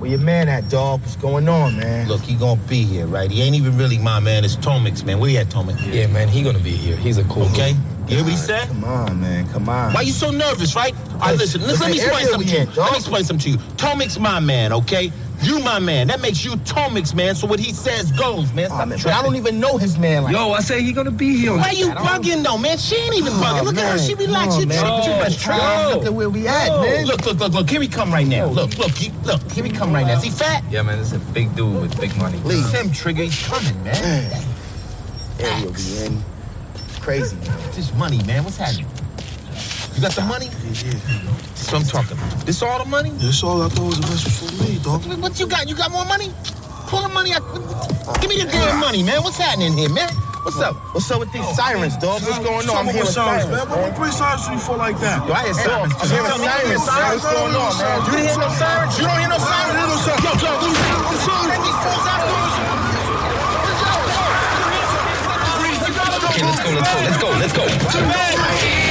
Where your man at, dog? What's going on, man? Look, he gonna be here, right? He ain't even really my man. It's Tomix, man. Where you at, Tomix? Yeah, man, he gonna be here. He's a cool Okay? dude. You hear what he said? Come on, man. Come on. Why you so nervous, right? All right, listen. Let me explain something to you. Let me explain something to you. Tomix my man, okay? You my man. That makes you Tomix, man. So what he says goes, man. Stop But I don't even know his man like Yo, I say he gonna be here. Why you bugging, though, man? She ain't even bugging. Look at her. She relaxed. You tripping too much. Look at where we at, man. Look. Here he come right now. Look. Here he come right now. Is he fat? Yeah, man, this is a big dude with big money. Leave him, Trigger. He's coming, man. There he'll be in. It's crazy, man. This money, man. What's happening? You got the money? Yeah. That's what I'm talking about. This all the money? That's all I thought was the best for me, dog. What you got? You got more money? Pull the money out. Give me the damn money, man. What's happening here, man? What's up? What's up with these sirens, dog? What's going on? I'm hearing sirens, man. What bring sirens to you for like that? Yo, I hear sirens. I'm hearing sirens. What's going on, man? You didn't hear no sirens? You don't hear no sirens? I don't hear no sirens. I'm sorry. Let these fools after us. Okay, let's go.